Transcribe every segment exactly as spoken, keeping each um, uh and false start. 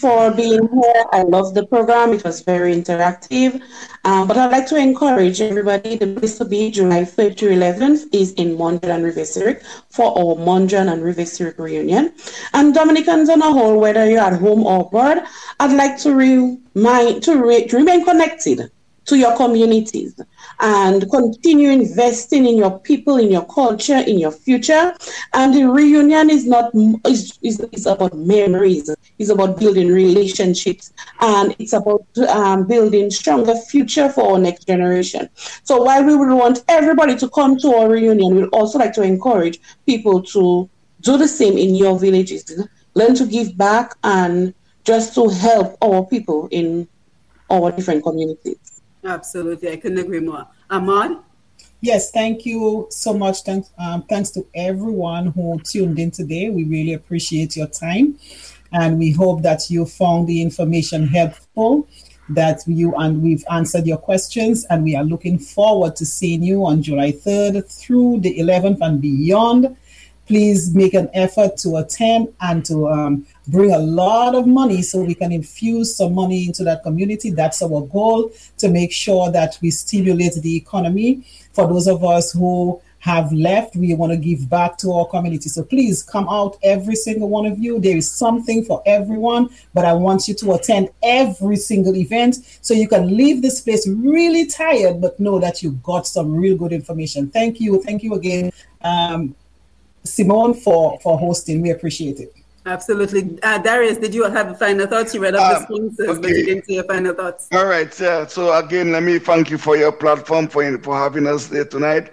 for being here. I love the program. It was very interactive. Um, but I'd like to encourage everybody, the place to be July third to eleventh is in Mondrian and River-Zurich for our Mondrian and River-Zurich reunion. And Dominicans on a whole, whether you're at home or abroad, I'd like to remind to, re- to remain connected to your communities and continue investing in your people, in your culture, in your future. And the reunion is not is, is, is about memories. It's about building relationships, and it's about um, building stronger future for our next generation. So while we would want everybody to come to our reunion, we'd also like to encourage people to do the same in your villages. Learn to give back and just to help our people in our different communities. Absolutely. I couldn't agree more. Ahmad? Yes, thank you so much. Thanks, um, thanks to everyone who tuned in today. We really appreciate your time, and we hope that you found the information helpful, that you and we've answered your questions, and we are looking forward to seeing you on July third through the eleventh and beyond. Please make an effort to attend and to um, bring a lot of money so we can infuse some money into that community. That's our goal, to make sure that we stimulate the economy. For those of us who have left, we want to give back to our community. So please come out, every single one of you. There is something for everyone, but I want you to attend every single event so you can leave this place really tired, but know that you got some real good information. Thank you. Thank you again. Um, Simone, for, for hosting. We appreciate it. Absolutely. Uh, Darius, did you have a final thoughts? You read up the sponsors, um, okay. But you didn't say your final thoughts. All right. Uh, so again, let me thank you for your platform, for, for having us there tonight.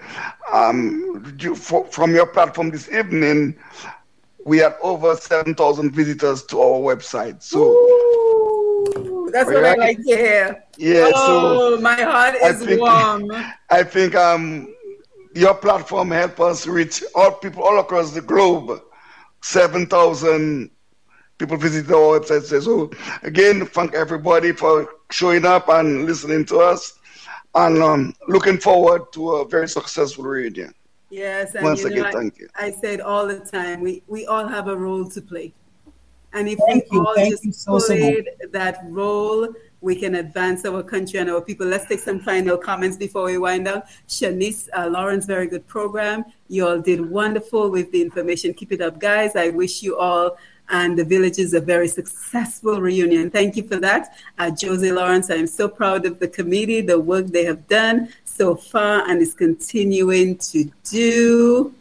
Um, you, for, from your platform this evening, we had over seven thousand visitors to our website. So Ooh, that's what right? I like to hear. Yeah. Oh, so my heart is I think, warm. I think um, your platform helped us reach all people all across the globe. seven thousand people visit our website. So again, thank everybody for showing up and listening to us, and um, looking forward to a very successful reunion. Yes, and once you again, know, thank you. I said all the time, we, we all have a role to play. And if thank we you. all Thank just so, played so that role, we can advance our country and our people. Let's take some final comments before we wind down. Shanice, uh, Lawrence, very good program. You all did wonderful with the information. Keep it up, guys. I wish you all and the villages a very successful reunion. Thank you for that. Uh, Josie Lawrence, I'm so proud of the committee, the work they have done so far and is continuing to do.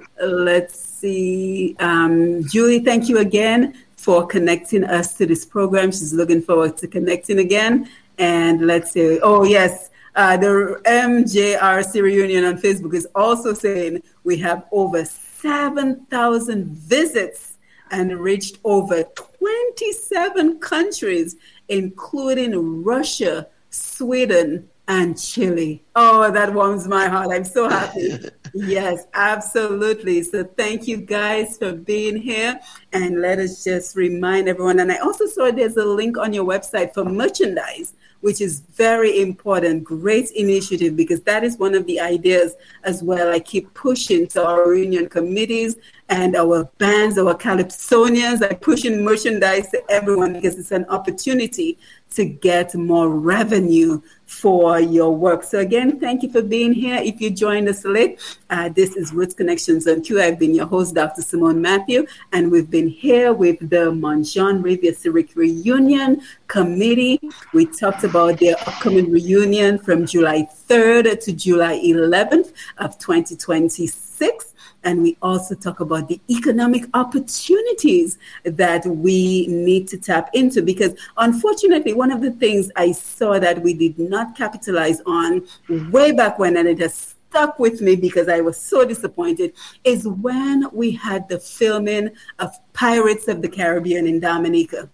Let's see. Um, Julie, thank you again for connecting us to this program. She's looking forward to connecting again. And let's see. Oh, yes. Uh, the M J R C reunion on Facebook is also saying we have over seven thousand visits and reached over twenty-seven countries, including Russia, Sweden, and Chile. Oh, that warms my heart. I'm so happy. Yes, absolutely. So thank you guys for being here. And let us just remind everyone. And I also saw there's a link on your website for merchandise, which is very important. Great initiative, because that is one of the ideas as well. I keep pushing to our reunion committees and our bands, our calypsonians. I pushing merchandise to everyone because it's an opportunity to get more revenue for your work. So again, thank you for being here. If you joined us late, uh, this is Roots Connections on Q. I've been your host, Doctor Simone Matthew, and we've been here with the Mondrian River-Zurich Reunion Committee. We talked about their upcoming reunion from July third to July eleventh of twenty twenty-six. And we also talk about the economic opportunities that we need to tap into, because unfortunately, one of the things I saw that we did not capitalize on way back when, and it has stuck with me because I was so disappointed, is when we had the filming of Pirates of the Caribbean in Dominica.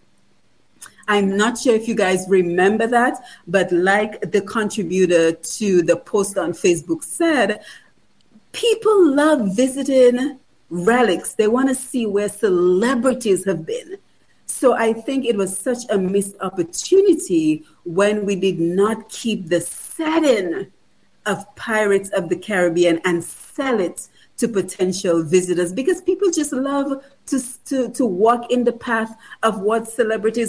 I'm not sure if you guys remember that, but like the contributor to the post on Facebook said, people love visiting relics. They want to see where celebrities have been. So I think it was such a missed opportunity when we did not keep the setting of Pirates of the Caribbean and sell it to potential visitors, because people just love to, to, to walk in the path of what celebrities